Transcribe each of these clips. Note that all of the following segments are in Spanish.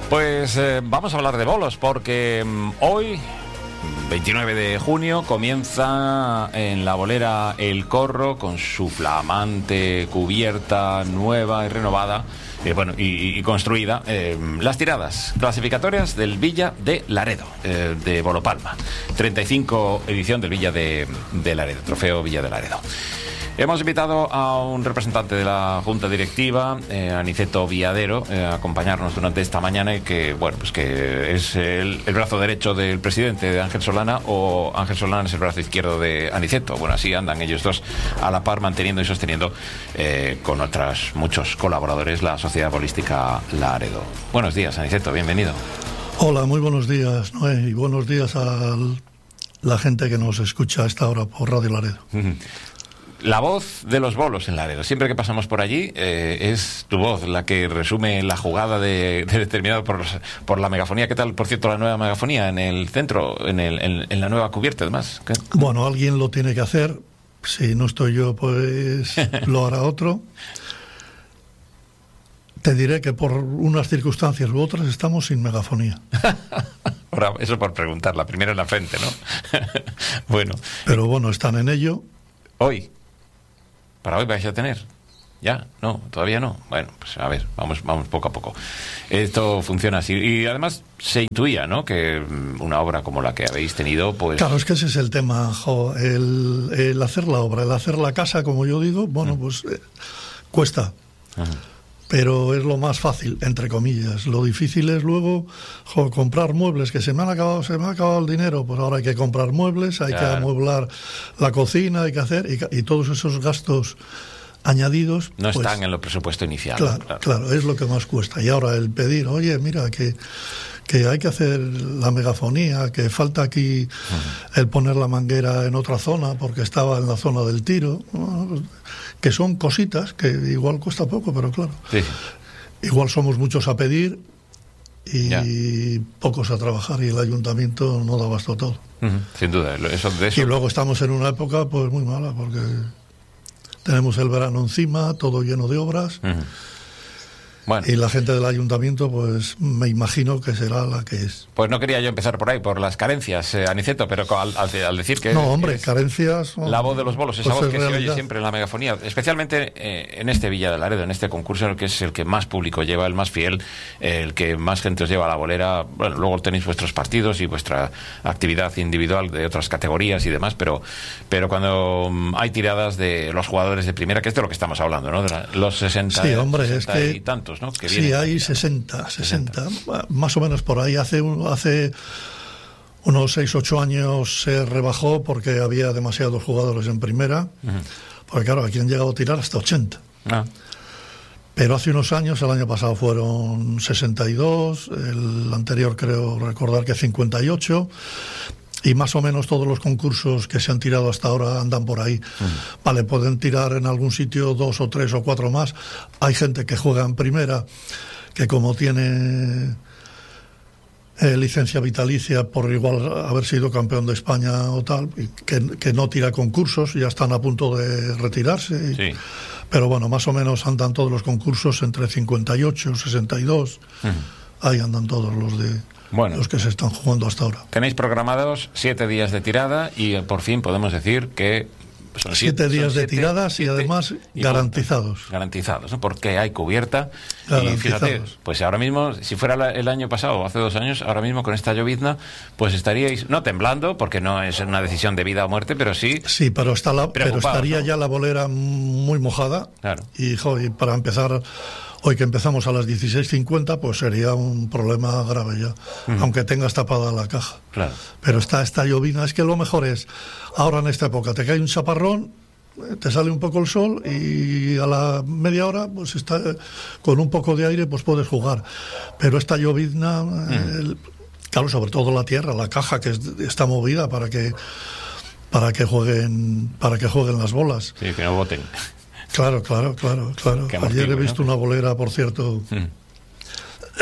Pues vamos a hablar de bolos porque hoy, 29 de junio, comienza en la bolera El Corro con su flamante cubierta nueva y renovada y construida, las tiradas clasificatorias del Villa de Laredo, de Bolopalma. 35 edición del Villa de Laredo, trofeo Villa de Laredo. Hemos invitado a un representante de la Junta Directiva, Aniceto Viadero, a acompañarnos durante esta mañana y que es el brazo derecho del presidente de Ángel Solana, o Ángel Solana es el brazo izquierdo de Aniceto. Bueno, así andan ellos dos a la par, manteniendo y sosteniendo con otros muchos colaboradores la Sociedad Bolística Laredo. Buenos días, Aniceto, bienvenido. Hola, muy buenos días, Noé, y buenos días a la gente que nos escucha a esta hora por Radio Laredo. La voz de los bolos en Laredo. Siempre que pasamos por allí, es tu voz la que resume la jugada de determinado por la megafonía. ¿Qué tal, por cierto, la nueva megafonía en el centro, en la nueva cubierta, además? ¿Qué? Bueno, alguien lo tiene que hacer. Si no estoy yo, pues lo hará otro. Te diré que por unas circunstancias u otras estamos sin megafonía. Ahora, eso por preguntar, la primera en la frente, ¿no? Bueno. Pero bueno, están en ello. Hoy. ¿Para hoy vais a tener? ¿Ya? No, todavía no. Bueno, pues a ver, vamos poco a poco. Esto funciona así. Y además se intuía, ¿no?, que una obra como la que habéis tenido, pues... Claro, es que ese es el tema, el hacer la obra, el hacer la casa, como yo digo, bueno, pues cuesta. Ajá. Pero es lo más fácil, entre comillas. Lo difícil es luego comprar muebles, que se me ha acabado el dinero, pues ahora hay que comprar muebles, hay que amueblar la cocina, hay que hacer, y todos esos gastos añadidos... No pues, están en el presupuesto inicial. Claro, es lo que más cuesta. Y ahora el pedir, oye, mira, que hay que hacer la megafonía, que falta aquí el poner la manguera en otra zona, porque estaba en la zona del tiro... Bueno, pues, que son cositas que igual cuesta poco, pero claro, sí. Igual somos muchos a pedir y pocos a trabajar, y el ayuntamiento no da abasto a todo. Sin duda, eso. Y luego estamos en una época pues muy mala, porque tenemos el verano encima, todo lleno de obras. Bueno. Y la gente del ayuntamiento, pues me imagino que será la que es. Pues no quería yo empezar por ahí, por las carencias, Aniceto, pero al decir que... No, hombre, carencias... La voz de los bolos, esa voz que realidad. Se oye siempre en la megafonía, especialmente en este Villa de Laredo, en este concurso, que es el que más público lleva, el más fiel, el que más gente os lleva a la bolera. Bueno, luego tenéis vuestros partidos y vuestra actividad individual de otras categorías y demás, pero cuando hay tiradas de los jugadores de primera, que es de lo que estamos hablando, ¿no? De los 60, sí, hombre, 60 es que... y tantos, ¿no? Que sí, hay 60, más o menos por ahí. Hace unos 6-8 años se rebajó porque había demasiados jugadores en primera, porque claro, aquí han llegado a tirar hasta 80. Pero hace unos años, el año pasado fueron 62, el anterior creo recordar que 58, y más o menos todos los concursos que se han tirado hasta ahora andan por ahí. Vale, pueden tirar en algún sitio 2 o 3 o 4 más. Hay gente que juega en primera, que como tiene licencia vitalicia por igual haber sido campeón de España o tal, y que no tira concursos, ya están a punto de retirarse. Sí. Pero bueno, más o menos andan todos los concursos entre 58, 62. Ahí andan todos los que se están jugando hasta ahora. Tenéis programados 7 días de tirada y por fin podemos decir que... Son 7 días de tiradas y además garantizados. Garantizados, ¿no? Porque hay cubierta. Y fíjate, pues ahora mismo, si fuera el año pasado o hace 2 años, ahora mismo con esta llovizna, pues estaríais, no temblando, porque no es una decisión de vida o muerte, pero sí... Sí, pero estaría, ¿no?, ya la bolera muy mojada. Claro. Y para empezar... Hoy que empezamos a las 16:50, pues sería un problema grave ya, aunque tengas tapada la caja. Claro. Pero esta llovina, es que lo mejor es, ahora en esta época, te cae un chaparrón, te sale un poco el sol y a la media hora, pues con un poco de aire, pues puedes jugar. Pero esta llovizna, claro, sobre todo la tierra, la caja que está movida para que jueguen las bolas. Sí, que no boten. Claro. Ayer he visto una bolera, por cierto,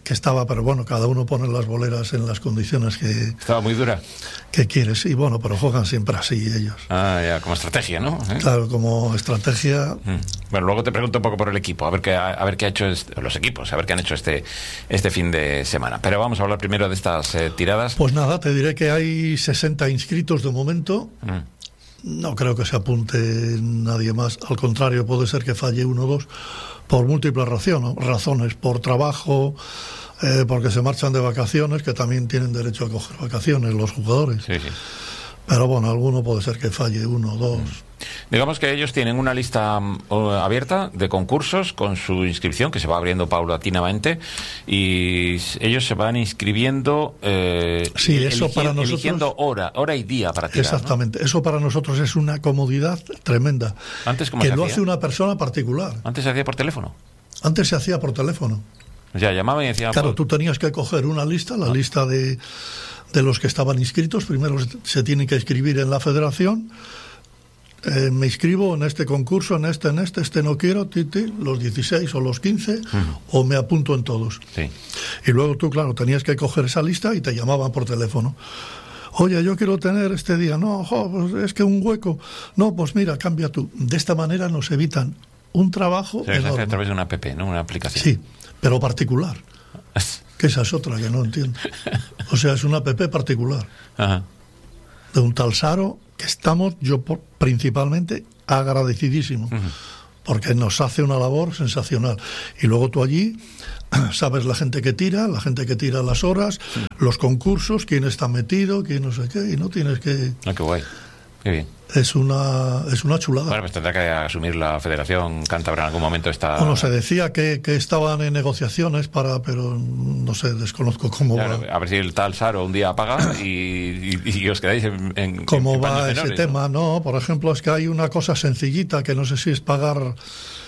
que estaba, pero bueno, cada uno pone las boleras en las condiciones que... Estaba muy dura. Que quieres, y bueno, pero juegan siempre así ellos. Ah, ya, como estrategia, ¿no? Claro, como estrategia. Bueno, luego te pregunto un poco por el equipo, a ver qué ha hecho los equipos, a ver qué han hecho este fin de semana. Pero vamos a hablar primero de estas tiradas. Pues nada, te diré que hay 60 inscritos de momento. No creo que se apunte nadie más. Al contrario, puede ser que falle uno o dos por múltiples razones, por trabajo, porque se marchan de vacaciones, que también tienen derecho a coger vacaciones los jugadores. Sí, sí. Pero bueno, alguno puede ser que falle uno o dos. Digamos que ellos tienen una lista abierta de concursos con su inscripción, que se va abriendo paulatinamente, y ellos se van inscribiendo eso para nosotros, eligiendo hora y día para tirar. Exactamente, ¿no? Eso para nosotros es una comodidad tremenda. Antes, ¿cómo que se lo hacía? Hace una persona particular. Antes se hacía por teléfono. Antes se hacía por teléfono. Ya llamaban y decían... Claro, tú tenías que coger una lista, la lista de los que estaban inscritos. Primero se tienen que inscribir en la federación. Me inscribo en este concurso, en este no quiero, los 16 o los 15, o me apunto en todos. Sí. Y luego tú, claro, tenías que coger esa lista y te llamaban por teléfono. Oye, yo quiero tener este día. No, pues es que un hueco. No, pues mira, cambia tú. De esta manera nos evitan un trabajo enorme. Se hace a través de una app, ¿no? Una aplicación. Sí, pero particular. Que esa es otra que no entiendo. O sea, es una app particular. Ajá. De un tal Saro, que estamos, principalmente, agradecidísimos. Porque nos hace una labor sensacional. Y luego tú allí sabes la gente que tira las horas, los concursos, quién está metido, quién no sé qué, y no tienes que... Ah, qué guay. Qué bien. Es una chulada. Bueno, pues tendrá que asumir la Federación Cántabra en algún momento esta... Bueno, se decía que estaban en negociaciones pero no sé, desconozco cómo va. A ver si el tal Saro un día apaga y os quedáis en ¿Cómo va menores, ese tema? No, por ejemplo, es que hay una cosa sencillita que no sé si es pagar...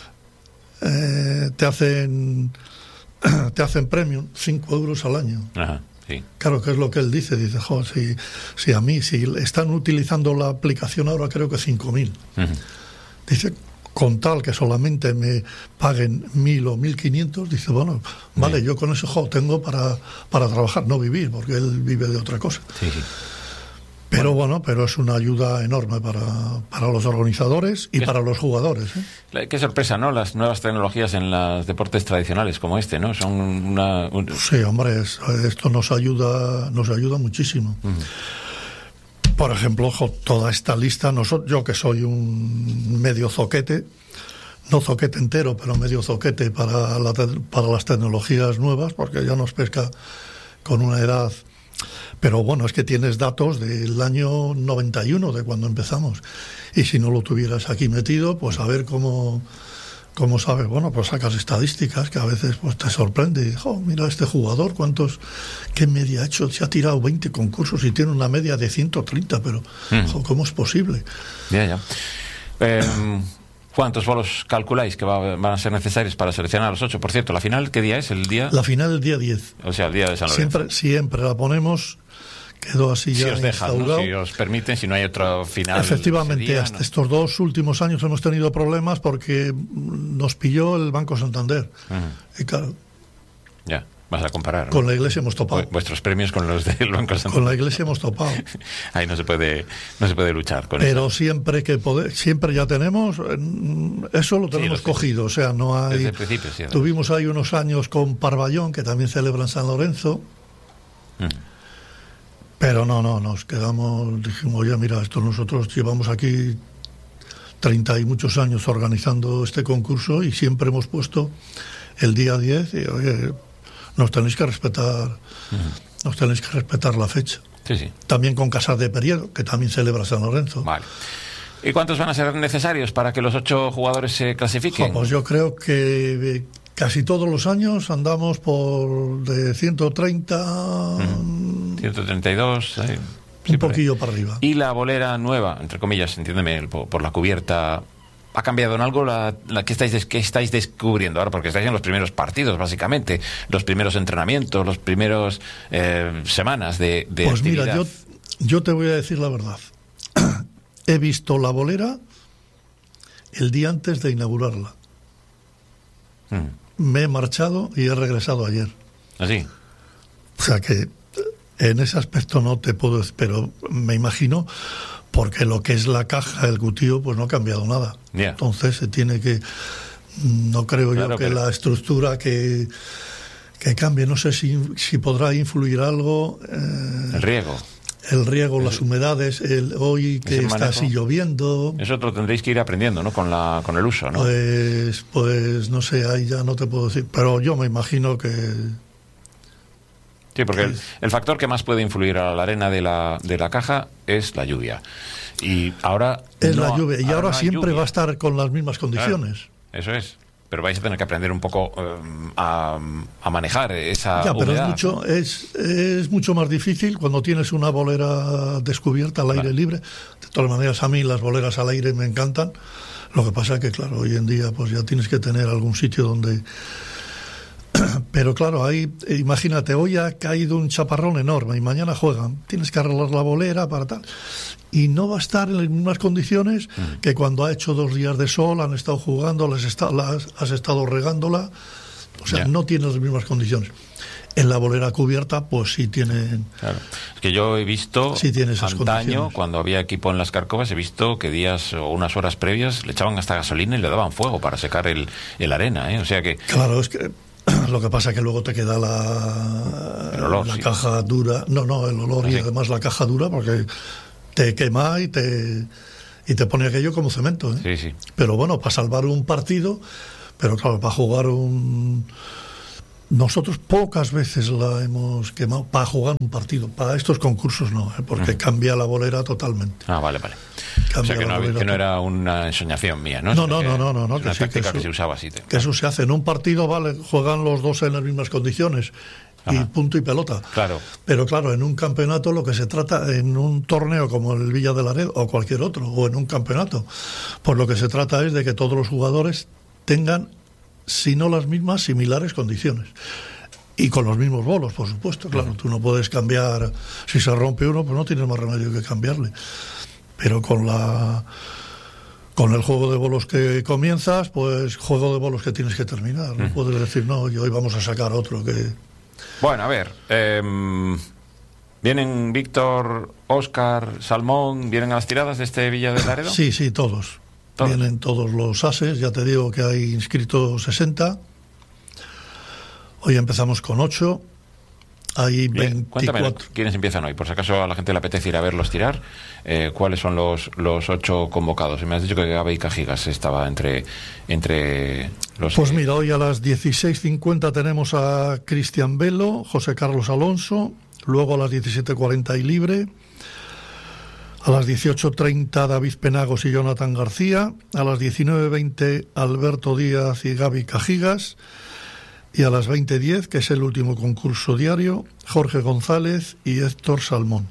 te hacen premium, 5 euros al año. Ajá. Sí. Claro, que es lo que él dice, si a mí, si están utilizando la aplicación ahora creo que 5.000. Dice, con tal que solamente me paguen 1.000 o 1.500, dice, bueno, vale, yo con eso tengo para trabajar, no vivir, porque él vive de otra cosa. Sí, sí. Pero bueno, pero es una ayuda enorme para los organizadores y para los jugadores. Qué sorpresa, ¿no? Las nuevas tecnologías en los deportes tradicionales como este, ¿no? Son Sí, hombre, esto nos ayuda muchísimo. Por ejemplo, toda esta lista, yo que soy un medio zoquete, no zoquete entero, pero medio zoquete para las tecnologías nuevas, porque ya nos pesca con una edad... Pero bueno, es que tienes datos del año 91, de cuando empezamos. Y si no lo tuvieras aquí metido, pues a ver cómo sabes. Bueno, pues sacas estadísticas que a veces pues te sorprende. Y, mira este jugador, ¿qué media ha hecho? Se ha tirado 20 concursos y tiene una media de 130, pero ¿cómo es posible? Ya. ¿Cuántos bolos calculáis que van a ser necesarios para seleccionar a los 8? Por cierto, ¿la final qué día es? La final el día 10. O sea, el día de San Lorenzo. Siempre la ponemos, quedó así ya. Si os dejan, ¿no? Si os permiten, si no hay otra final. Efectivamente, día, hasta estos 2 últimos años hemos tenido problemas porque nos pilló el Banco Santander. Y claro... Ya. Vas a comparar, ¿no? Con la Iglesia hemos topado. Vuestros premios con los del Banco Santander. Con la Iglesia hemos topado. Ahí no se puede luchar con Pero eso. siempre ya tenemos, eso lo tenemos cogido. O sea, no hay... Desde el principio, sí. Tuvimos ahí unos años con Parvallón, que también celebran San Lorenzo. Pero no, nos quedamos, dijimos, oye, mira, esto nosotros llevamos aquí 30 y muchos años organizando este concurso y siempre hemos puesto el día 10 y, oye... Nos tenéis que respetar la fecha. Sí. También con Casas de Periedo, que también celebra San Lorenzo. Vale. ¿Y cuántos van a ser necesarios para que los 8 jugadores se clasifiquen? Pues yo creo que casi todos los años andamos por de 130... 132... un poquillo para arriba. Y la bolera nueva, entre comillas, entiéndeme, por la cubierta... ¿Ha cambiado en algo la que estáis descubriendo ahora? Porque estáis en los primeros partidos, básicamente, los primeros entrenamientos, los primeros semanas de pues actividad. Mira, yo te voy a decir la verdad. He visto la bolera el día antes de inaugurarla. Me he marchado y he regresado ayer. ¿Así? O sea que en ese aspecto no te puedo decir, pero me imagino, porque lo que es la caja, el cutío, pues no ha cambiado nada. Yeah. Entonces se tiene que... No creo claro, yo que la estructura que cambie, no sé si podrá influir algo. El riego. El riego, las humedades, hoy que está así lloviendo. Eso lo tendréis que ir aprendiendo, ¿no? Con el uso, ¿no? Pues no sé, ahí ya no te puedo decir, pero yo me imagino que... Sí, porque el factor que más puede influir a la arena de la caja es la lluvia. Y ahora... Es la lluvia, y ahora siempre va a estar con las mismas condiciones. Claro, eso es. Pero vais a tener que aprender un poco a manejar esa ya, pero humedad, es mucho más difícil cuando tienes una bolera descubierta al aire libre. De todas maneras, a mí las boleras al aire me encantan. Lo que pasa es que, claro, hoy en día pues ya tienes que tener algún sitio donde... Pero claro, ahí, imagínate, hoy ha caído un chaparrón enorme y mañana juegan. Tienes que arreglar la bolera para tal... Y no va a estar en las mismas condiciones que cuando ha hecho 2 días de sol, han estado jugando, has estado regándola. O sea, no tienes las mismas condiciones. En la bolera cubierta, pues sí tienen... Claro. Es que yo he visto antaño, cuando había equipo en las Cárcovas, he visto que días o unas horas previas le echaban hasta gasolina y le daban fuego para secar el arena, ¿eh? O sea que... Claro, es que... Lo que pasa es que luego te queda el olor, la caja dura. No, el olor y además la caja dura, porque... te quema y te pone aquello como cemento, ¿eh? Sí. Pero bueno, para salvar un partido, pero claro, para jugar nosotros pocas veces la hemos quemado para jugar un partido. Para estos concursos no, ¿eh? Porque cambia la bolera totalmente. Ah, vale. O sea que no era una ensoñación mía, ¿no? No. Es una táctica que se usaba así. Que eso se hace en un partido, vale, juegan los dos en las mismas condiciones. Y punto y pelota. Claro. Pero claro, en un campeonato lo que se trata, en un torneo como el Villa de Laredo o cualquier otro, o en un campeonato, pues lo que se trata es de que todos los jugadores tengan, si no las mismas, similares condiciones. Y con los mismos bolos, por supuesto. Claro, tú no puedes cambiar, si se rompe uno, pues no tienes más remedio que cambiarle. Pero con el juego de bolos que comienzas, pues juego de bolos que tienes que terminar. No puedes decir, no, y hoy vamos a sacar otro que... Bueno, a ver, ¿vienen Víctor, Óscar, Salmón, vienen a las tiradas de este Villa de Laredo? Sí, todos. Vienen todos los ases, ya te digo que hay inscritos 60. Hoy empezamos con 8. Hay 24. Cuéntame quiénes empiezan hoy, por si acaso a la gente le apetece ir a verlos tirar. ¿Cuáles son los 8 convocados? Me has dicho que Gabe y Cajigas estaba entre los... Pues mira, hoy a las 16:50 tenemos a Cristian Velo, José Carlos Alonso, luego a las 17:40 y libre, a las 18:30 David Penagos y Jonathan García, a las 19:20 Alberto Díaz y Gaby Cajigas, y a las 20:10, que es el último concurso diario, Jorge González y Héctor Salmón.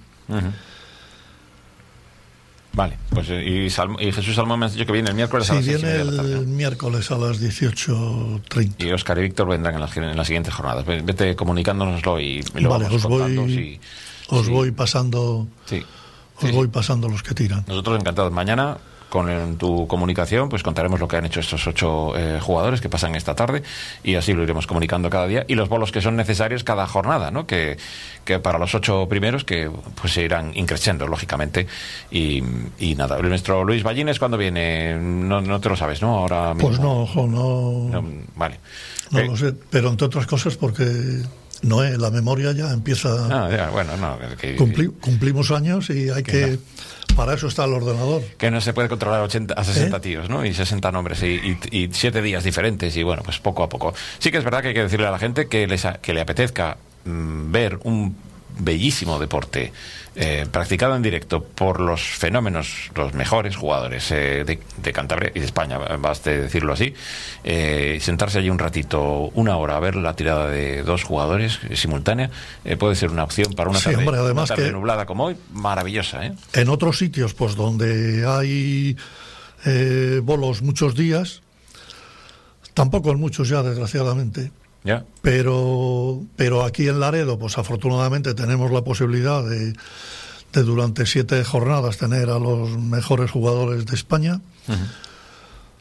Vale, pues y Jesús Salmón me has dicho que viene el miércoles a las 6:30 de la tarde. Sí, viene el miércoles a las 18:30. Y Óscar y Víctor vendrán en las siguientes jornadas. Vete comunicándonoslo y lo vale, vamos contando. Voy pasando. Voy pasando los que tiran. Nosotros encantados. Mañana, con tu comunicación, pues contaremos lo que han hecho estos 8 jugadores que pasan esta tarde, y así lo iremos comunicando cada día, y los bolos que son necesarios cada jornada, ¿no? Que para los 8 primeros, que pues se irán increciendo, lógicamente, y nada. Nuestro Luis Ballines, ¿cuándo viene? No te lo sabes, ¿no? Ahora mismo. Pues no. Vale. No lo sé, pero entre otras cosas porque... la memoria ya empieza... Cumplimos años y hay que... Para eso está el ordenador. Que no se puede controlar a 60 tíos, ¿no? Y 60 nombres y 7 días diferentes, y bueno, pues poco a poco. Sí que es verdad que hay que decirle a la gente que le apetezca ver un bellísimo deporte practicado en directo por los fenómenos, los mejores jugadores de Cantabria y de España, baste decirlo así, sentarse allí un ratito, 1 hora, a ver la tirada de 2 jugadores simultánea, puede ser una opción para una tarde, además una tarde nublada como hoy, maravillosa, ¿eh? En otros sitios, pues donde hay bolos muchos días, tampoco en muchos ya, desgraciadamente. Ya. Pero aquí en Laredo, pues afortunadamente tenemos la posibilidad de durante 7 jornadas tener a los mejores jugadores de España.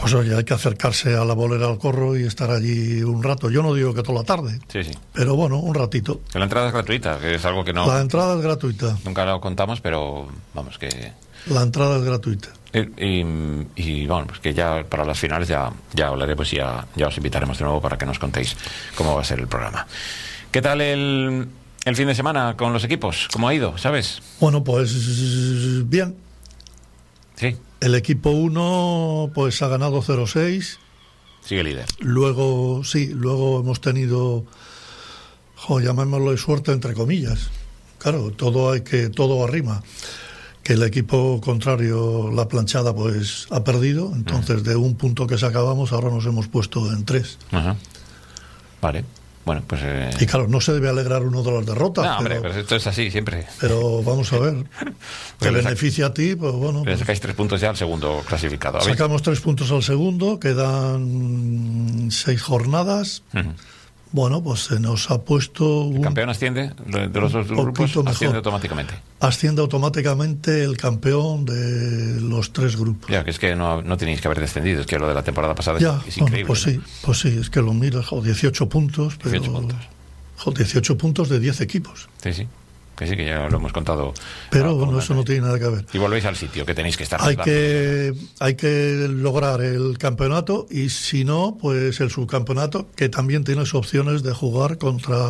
Pues oye, hay que acercarse a la bolera al Corro y estar allí un rato. Yo no digo que toda la tarde, Sí. pero bueno, un ratito. Que la entrada es gratuita, que es algo que no... La entrada es gratuita. Nunca lo contamos, pero vamos, que... La entrada es gratuita. Y bueno, pues que ya para las finales ya hablaremos y ya os invitaremos de nuevo para que nos contéis cómo va a ser el programa. ¿Qué tal el fin de semana con los equipos? ¿Cómo ha ido, sabes? Bueno, pues bien. Sí. El equipo 1 pues ha ganado 0-6. Sigue líder. Luego hemos tenido, llamémoslo de suerte entre comillas. Claro, todo arrima. Que el equipo contrario, la planchada, pues ha perdido. Entonces, de un punto que sacábamos, ahora nos hemos puesto en 3. Ajá. Vale. Bueno, pues... Y claro, no se debe alegrar uno de las derrotas. No, hombre, pero esto es así siempre. Pero vamos a ver. Te beneficia a ti, pues bueno. Le sacáis 3 puntos ya al segundo clasificado. Sacamos 3 puntos al segundo, quedan 6 jornadas. Bueno, pues se nos ha puesto... ¿El campeón asciende de los dos grupos? Asciende automáticamente. Asciende automáticamente el campeón de los 3 grupos. Ya, que es que no tenéis que haber descendido, es que lo de la temporada pasada ya, es increíble. Pues sí, es que lo miras, 18 puntos. Pero, 18 puntos. 18 puntos de 10 equipos. Sí. Que sí, que ya lo hemos contado. Pero bueno, eso no tiene nada que ver. Y volvéis al sitio, que tenéis que estar. Hay que lograr el campeonato y si no, pues el subcampeonato, que también tienes opciones de jugar contra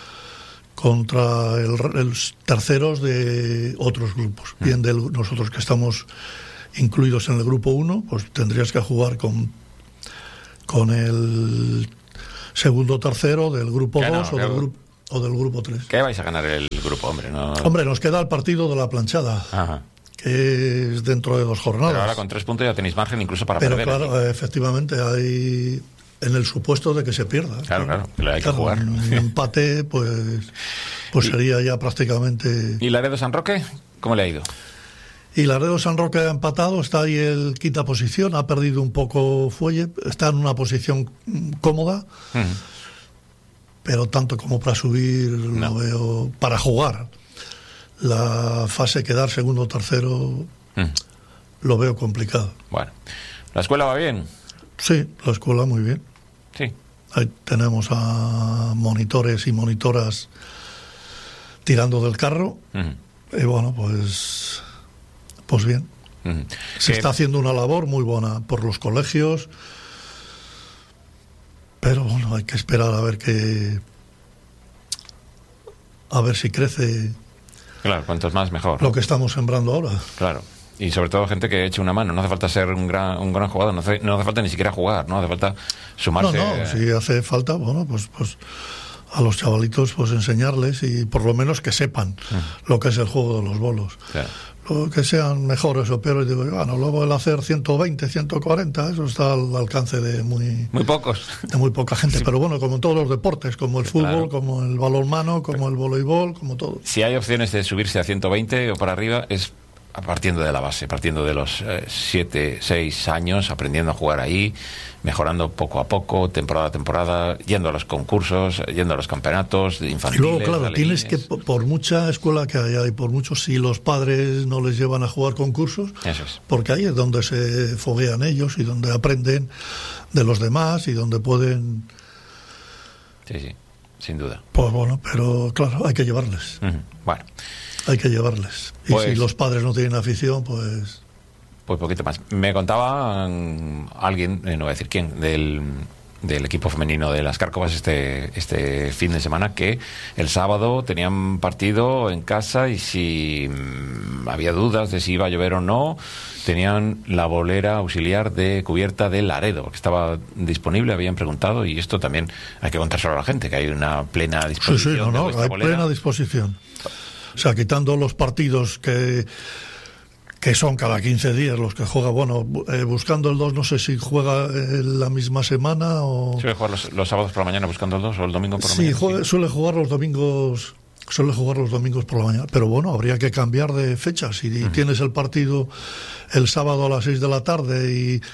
el terceros de otros grupos. Bien, nosotros que estamos incluidos en el grupo 1, pues tendrías que jugar con el segundo tercero del grupo 2 o del grupo 3. ¿Qué vais a ganar el grupo, hombre? No... Hombre, nos queda el partido de la planchada. Ajá. Que es dentro de 2 jornadas. Pero ahora con 3 puntos ya tenéis margen incluso para perder. Pero claro, efectivamente, hay en el supuesto de que se pierda. Claro, pero hay que jugar. Un empate, pues sería ya prácticamente... ¿Y Laredo San Roque? ¿Cómo le ha ido? Y Laredo San Roque ha empatado, está ahí el quinta posición, ha perdido un poco fuelle, está en una posición cómoda. Pero tanto como para subir, lo veo, para jugar la fase quedar segundo o tercero, lo veo complicado. Bueno, ¿la escuela va bien? Sí, la escuela muy bien. Sí. Ahí tenemos a monitores y monitoras tirando del carro. Y bueno, pues bien. Se está haciendo una labor muy buena por los colegios. Pero bueno, hay que esperar a ver si crece. Claro, cuantos más mejor. Lo que estamos sembrando ahora. Claro. Y sobre todo gente que eche una mano. No hace falta ser un gran jugador, no hace falta ni siquiera jugar, no hace falta sumarse. No, si hace falta, bueno, pues a los chavalitos pues enseñarles y por lo menos que sepan lo que es el juego de los bolos. Claro. Que sean mejores o peores, digo, bueno, luego el hacer 120, 140, eso está al alcance de muy pocos. De muy poca gente, sí. Pero bueno, como en todos los deportes, como el fútbol, claro, como el balonmano, como el voleibol, como todo. Si hay opciones de subirse a 120 o para arriba, es partiendo de la base, partiendo de los 7, 6 años, aprendiendo a jugar ahí, mejorando poco a poco, temporada a temporada, yendo a los concursos, yendo a los campeonatos infantiles. Y luego, claro, tienes que, por mucha escuela que haya y por muchos, si los padres no les llevan a jugar concursos, eso es. Porque ahí es donde se foguean ellos y donde aprenden de los demás y donde pueden... Sí, sin duda. Pues bueno, pero claro, hay que llevarles. Bueno. Hay que llevarles. Y pues, si los padres no tienen afición, pues poquito más. Me contaba alguien, no voy a decir quién, del equipo femenino de las Cárcovas este fin de semana, que el sábado tenían partido en casa y si había dudas de si iba a llover o no, tenían la bolera auxiliar de cubierta de Laredo, que estaba disponible, habían preguntado, y esto también hay que contárselo a la gente, que hay una plena disposición. Sí, hay plena disposición. O sea, quitando los partidos que son cada 15 días los que juega, bueno, Buscando el 2 no sé si juega la misma semana o... ¿Suele jugar los sábados por la mañana Buscando el 2 o el domingo por la mañana? Sí, suele jugar los domingos por la mañana, pero bueno, habría que cambiar de fecha. Si tienes el partido el sábado a las 6 de la tarde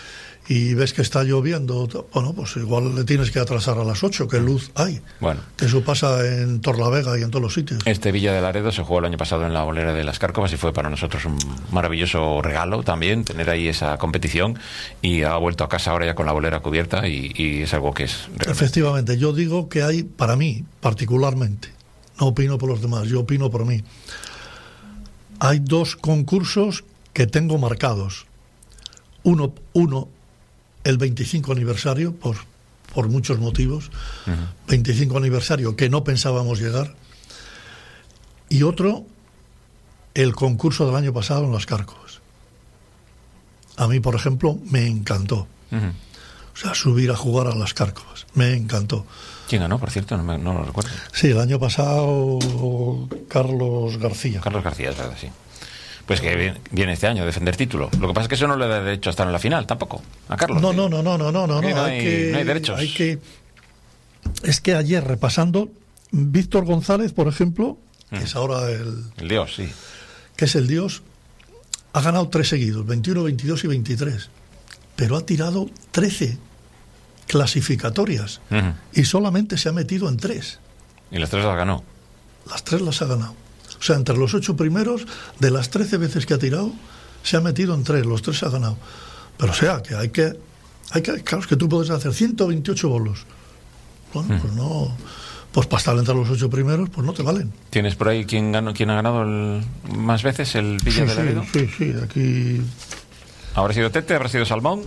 y ves que está lloviendo, bueno, pues igual le tienes que atrasar a las 8, que luz hay. Bueno. Que eso pasa en Torlavega y en todos los sitios. Este Villa de Laredo se jugó el año pasado en la bolera de las Cárcovas y fue para nosotros un maravilloso regalo también, tener ahí esa competición, y ha vuelto a casa ahora ya con la bolera cubierta y es algo que es... Efectivamente, yo digo que hay, para mí, particularmente, no opino por los demás, yo opino por mí, hay 2 concursos que tengo marcados. Uno el 25 aniversario, por muchos motivos, 25 aniversario que no pensábamos llegar, y otro, el concurso del año pasado en las Cárcovas. A mí, por ejemplo, me encantó. O sea, subir a jugar a las Cárcovas, me encantó. ¿Quién ganó, por cierto? No lo recuerdo. Sí, el año pasado Carlos García. Carlos García, es verdad, sí. Pues que viene este año a defender título. Lo que pasa es que eso no le da derecho a estar en la final tampoco, a Carlos. No. No hay derechos. Es que ayer, repasando, Víctor González, por ejemplo, que es ahora el dios, sí. Que es el dios, ha ganado 3 seguidos, 21, 22 y 23. Pero ha tirado 13 clasificatorias y solamente se ha metido en 3. Y las 3 las ganó. Las 3 las ha ganado. O sea, entre los 8 primeros, de las 13 veces que ha tirado, se ha metido en 3, los 3 ha ganado. Pero o sea, que hay que claro, es que tú puedes hacer 128 bolos. Bueno, pues no, pues para estar entre los 8 primeros, pues no te valen. ¿Tienes por ahí quién ha ganado más veces el Villa de Laredo? Sí, aquí... ¿Habrá sido Tete, habrá sido Salmón?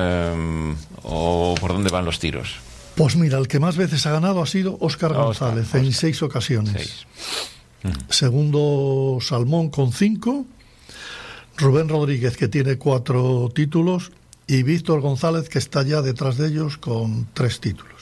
¿O por dónde van los tiros? Pues mira, el que más veces ha ganado ha sido Óscar González, en 6 ocasiones. Segundo, Salmón con 5, Rubén Rodríguez, que tiene 4 títulos, y Víctor González, que está ya detrás de ellos con 3 títulos.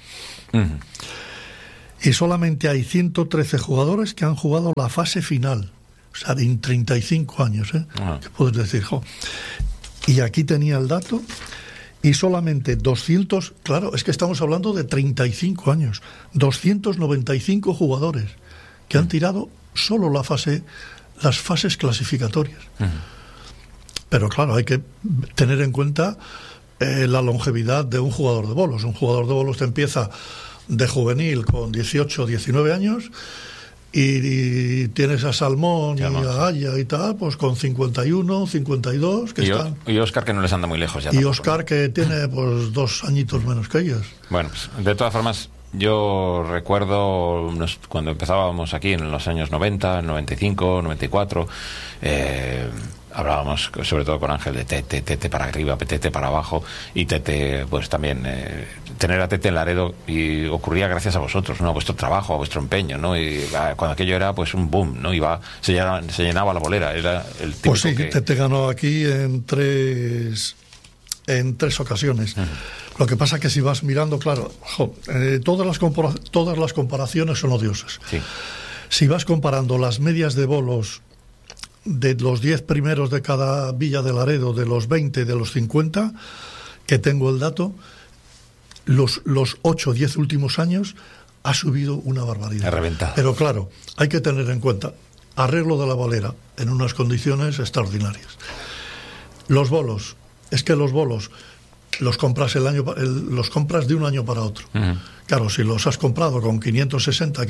Y solamente hay 113 jugadores que han jugado la fase final, o sea, en 35 años, ¿Qué puedes decir? Y aquí tenía el dato, y solamente 200, claro, es que estamos hablando de 35 años, 295 jugadores que han tirado solo las fases clasificatorias. Pero claro, hay que tener en cuenta la longevidad de un jugador de bolos. Un jugador de bolos te empieza de juvenil con 18, 19 años y tienes a Salmón y a Aya y tal, pues con 51, 52 que están. Y Óscar, que no les anda muy lejos ya. Y Óscar, que tiene pues 2 añitos menos que ellos. Bueno, pues, de todas formas, yo recuerdo cuando empezábamos aquí en los años 90, 95, 94, hablábamos sobre todo con Ángel de Tete para arriba, Tete para abajo, y Tete, pues también tener a Tete en Laredo y ocurría gracias a vosotros, ¿no? A vuestro trabajo, a vuestro empeño, ¿no? Y cuando aquello era pues un boom, ¿no? Se llenaba la bolera, era el tipo. Pues sí, Tete ganó aquí en 3 ocasiones. Lo que pasa que si vas mirando, claro, todas las comparaciones son odiosas. Sí. Si vas comparando las medias de bolos de los 10 primeros de cada Villa de Laredo, de los 20, de los 50, que tengo el dato, los 8 o 10 últimos años ha subido una barbaridad. Ha reventado. Pero claro, hay que tener en cuenta arreglo de la bolera en unas condiciones extraordinarias. Los bolos, es que los bolos los compras los compras de un año para otro. Claro, si los has comprado con 560,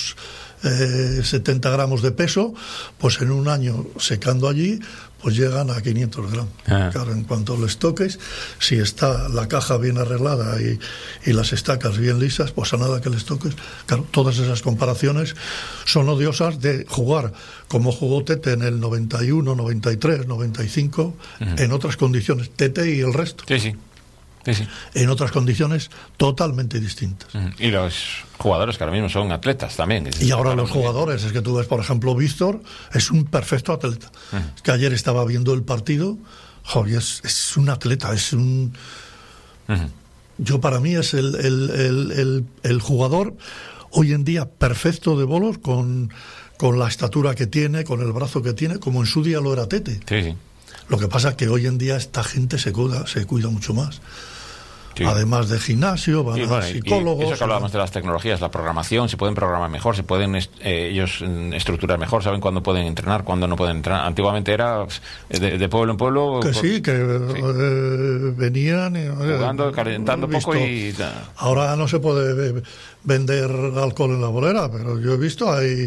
570 gramos de peso, pues en un año secando allí, pues llegan a 500 gramos. Claro, en cuanto les toques, si está la caja bien arreglada y las estacas bien lisas, pues a nada que les toques. Claro, todas esas comparaciones son odiosas de jugar como jugó Tete en el 91, 93, 95, en otras condiciones. Tete y el resto. Sí. En otras condiciones totalmente distintas. Y los jugadores que ahora mismo son atletas también. Y ahora los jugadores, es que tú ves, por ejemplo, Víctor es un perfecto atleta. Es que ayer estaba viendo el partido, es un atleta, es un... Yo, para mí, es el jugador hoy en día perfecto de bolos, con la estatura que tiene, con el brazo que tiene, como en su día lo era Tete. Sí. Lo que pasa es que hoy en día esta gente se cuida mucho más. Sí. Además de gimnasio, van a psicólogos. Y eso que hablábamos de las tecnologías, la programación, se pueden programar mejor, se pueden ellos estructurar mejor, saben cuándo pueden entrenar, cuándo no pueden entrenar. Antiguamente era de pueblo en pueblo. Venían jugando, calentando poco y... Ahora no se puede vender alcohol en la bolera, pero yo he visto hay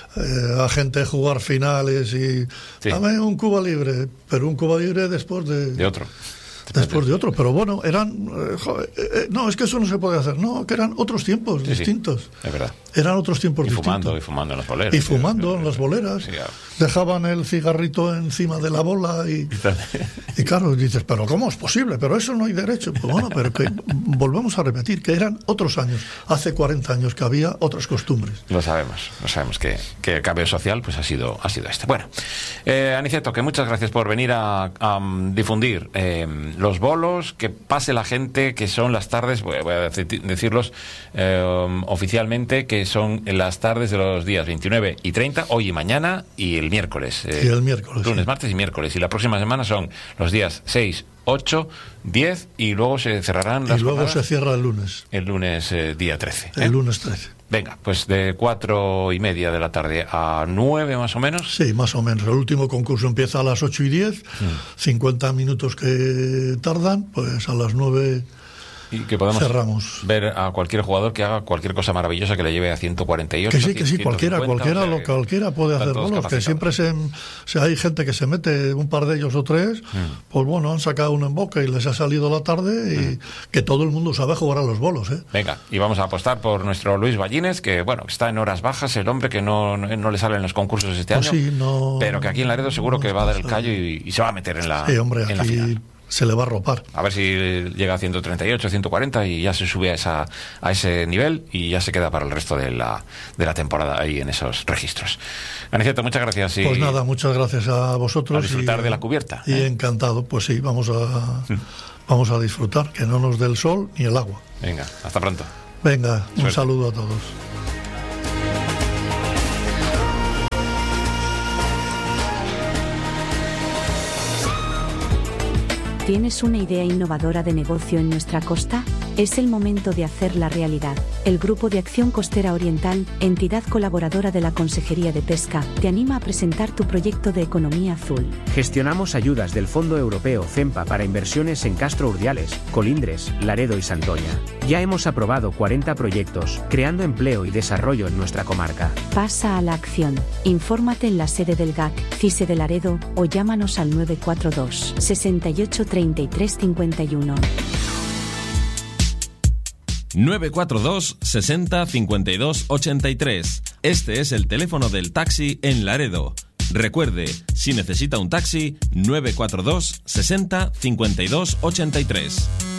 a gente jugar finales y dame un Cuba Libre, pero un Cuba Libre después de otro. Después de otro, pero bueno, eran... no, es que eso no se puede hacer. No, que eran otros tiempos distintos. Es verdad. Eran otros tiempos distintos. Y fumando en las boleras. Y fumando en las boleras. Sí, claro. Dejaban el cigarrito encima de la bola y claro, dices, pero ¿cómo es posible? Pero eso no hay derecho. Pues bueno, pero que volvemos a repetir que eran otros años. Hace 40 años que había otras costumbres. Lo sabemos que el cambio social pues ha sido este. Bueno, Aniceto, que muchas gracias por venir a difundir los bolos, que pase la gente, que son las tardes, voy a decirlos oficialmente, que son las tardes de los días 29 y 30, hoy y mañana, y el miércoles. Y el miércoles. Lunes, martes y miércoles. Y la próxima semana son los días 6, 8, 10 y luego se cerrarán las Y luego jornadas. se cierra el lunes. El lunes día 13. El lunes 13. Venga, pues de 4:30 de la tarde a 9 más o menos. Sí, más o menos. El último concurso empieza a las 8:10, 50 minutos que tardan, pues a las 9 y que podemos cerramos. Ver a cualquier jugador que haga cualquier cosa maravillosa que le lleve a 148. Que sí, 150, cualquiera puede hacer bolos, que siempre hay gente que se mete un par de ellos o tres, pues bueno, han sacado uno en boca y les ha salido la tarde y que todo el mundo sabe jugar a los bolos, ¿eh? Venga, y vamos a apostar por nuestro Luis Ballines, que bueno, está en horas bajas, el hombre que no le salen los concursos este año, sí, pero que aquí en Laredo seguro que va a dar el callo y se va a meter en la, en la final. Se le va a ropar. A ver si llega a 138, 140 y ya se sube a ese nivel y ya se queda para el resto de la temporada ahí en esos registros. Aniceto, muchas gracias. Pues nada, muchas gracias a vosotros. A disfrutar de la cubierta. Y encantado, pues sí, vamos a disfrutar, que no nos dé el sol ni el agua. Venga, hasta pronto. Venga, un saludo a todos. ¿Tienes una idea innovadora de negocio en nuestra costa? Es el momento de hacerla realidad. El Grupo de Acción Costera Oriental, entidad colaboradora de la Consejería de Pesca, te anima a presentar tu proyecto de economía azul. Gestionamos ayudas del Fondo Europeo FEMPA para inversiones en Castro Urdiales, Colindres, Laredo y Santoña. Ya hemos aprobado 40 proyectos, creando empleo y desarrollo en nuestra comarca. Pasa a la acción. Infórmate en la sede del GAC, CISE de Laredo, o llámanos al 942 68 33 51. 942 60 52 83. Este es el teléfono del taxi en Laredo. Recuerde, si necesita un taxi, 942 60 52 83.